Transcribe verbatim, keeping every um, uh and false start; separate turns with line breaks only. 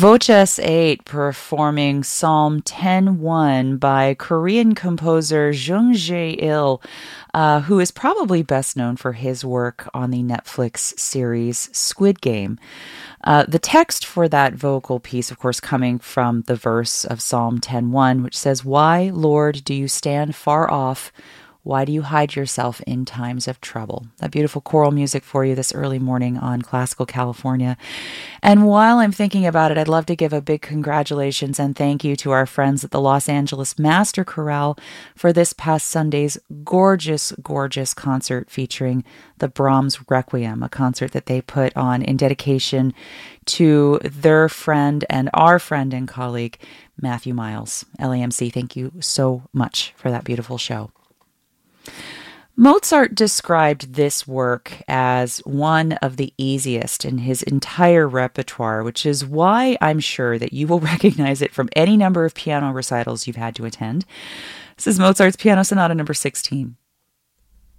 Voces eight performing Psalm ten one by Korean composer Jung Jae-il, uh, who is probably best known for his work on the Netflix series Squid Game. Uh, the text for that vocal piece, of course, coming from the verse of Psalm ten one, which says, "Why, Lord, do you stand far off? Why do you hide yourself in times of trouble?" That beautiful choral music for you this early morning on Classical California. And while I'm thinking about it, I'd love to give a big congratulations and thank you to our friends at the Los Angeles Master Chorale for this past Sunday's gorgeous, gorgeous concert featuring the Brahms Requiem, a concert that they put on in dedication to their friend and our friend and colleague, Matthew Miles. L A M C, thank you so much for that beautiful show. Mozart described this work as one of the easiest in his entire repertoire, which is why I'm sure that you will recognize it from any number of piano recitals you've had to attend. This is Mozart's Piano Sonata number sixteen.